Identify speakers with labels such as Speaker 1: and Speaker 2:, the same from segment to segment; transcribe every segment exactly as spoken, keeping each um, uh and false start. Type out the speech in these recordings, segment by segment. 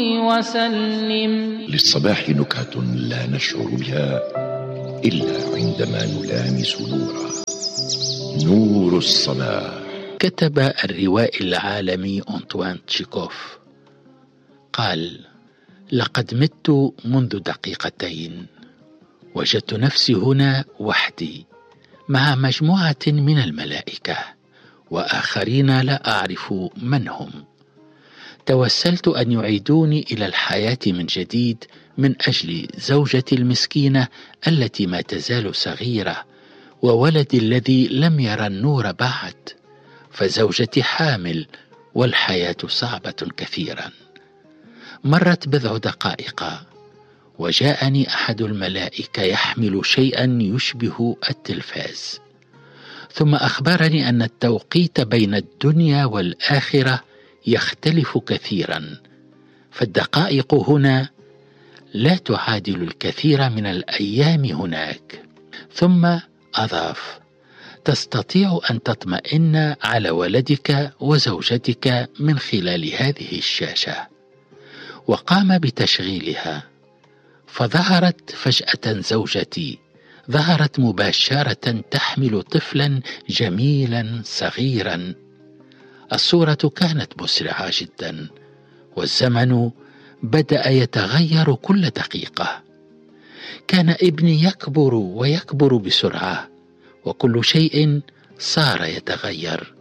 Speaker 1: وسلم.
Speaker 2: للصباح نكهة لا نشعر بها إلا عندما نلامس نورا. نور الصباح.
Speaker 3: كتب الروائي العالمي أنطوان تشيكوف قال: لقد مت منذ دقيقتين، وجدت نفسي هنا وحدي مع مجموعة من الملائكة وآخرين لا أعرف من هم. توسلت أن يعيدوني إلى الحياة من جديد من أجل زوجتي المسكينة التي ما تزال صغيرة، وولدي الذي لم يرى النور بعد، فزوجتي حامل والحياة صعبة كثيرا. مرت بضع دقائق وجاءني أحد الملائكة يحمل شيئا يشبه التلفاز، ثم أخبرني أن التوقيت بين الدنيا والآخرة يختلف كثيرا، فالدقائق هنا لا تعادل الكثير من الأيام هناك. ثم أضاف: تستطيع أن تطمئن على ولدك وزوجتك من خلال هذه الشاشة. وقام بتشغيلها، فظهرت فجأة زوجتي، ظهرت مباشرة تحمل طفلا جميلا صغيرا. الصورة كانت مسرعة جدا، والزمن بدأ يتغير كل دقيقة. كان ابني يكبر ويكبر بسرعة، وكل شيء صار يتغير.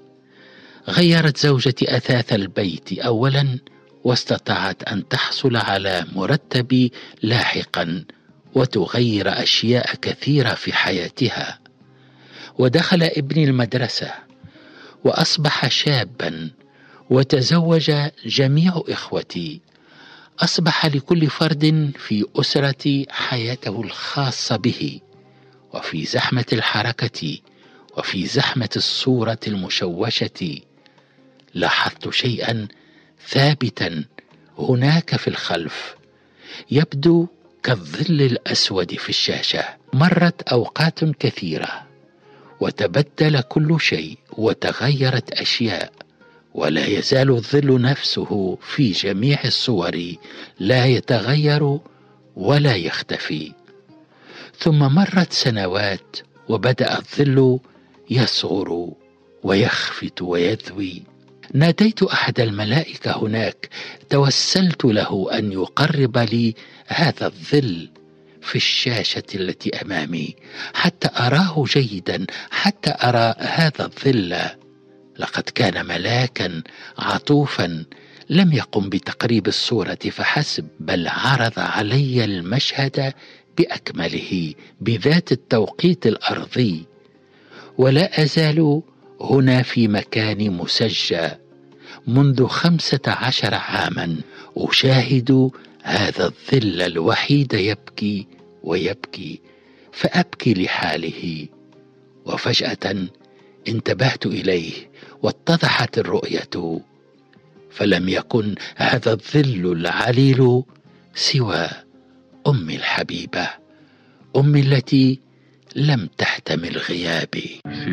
Speaker 3: غيرت زوجتي أثاث البيت أولا، واستطاعت أن تحصل على مرتبي لاحقا وتغير أشياء كثيرة في حياتها. ودخل ابني المدرسة وأصبح شابا، وتزوج جميع إخوتي. أصبح لكل فرد في أسرتي حياته الخاصة به. وفي زحمة الحركة وفي زحمة الصورة المشوشة لاحظت شيئا ثابتا هناك في الخلف، يبدو كالظل الأسود في الشاشة. مرت أوقات كثيرة وتبدل كل شيء وتغيرت أشياء، ولا يزال الظل نفسه في جميع الصور، لا يتغير ولا يختفي. ثم مرت سنوات وبدأ الظل يصغر ويخفت ويذوي. ناديت أحد الملائكة هناك، توسلت له أن يقرب لي هذا الظل في الشاشة التي أمامي حتى أراه جيدا، حتى أرى هذا الظل. لقد كان ملاكا عطوفا لم يقم بتقريب الصورة فحسب، بل عرض علي المشهد بأكمله بذات التوقيت الأرضي. ولا أزال هنا في مكان مسجى منذ خمسة عشر عاما، أشاهد هذا الظل الوحيد يبكي ويبكي، فأبكي لحاله. وفجأة انتبهت إليه واتضحت الرؤية، فلم يكن هذا الظل العليل سوى أمي الحبيبة، أمي التي لم تحتمل غيابي.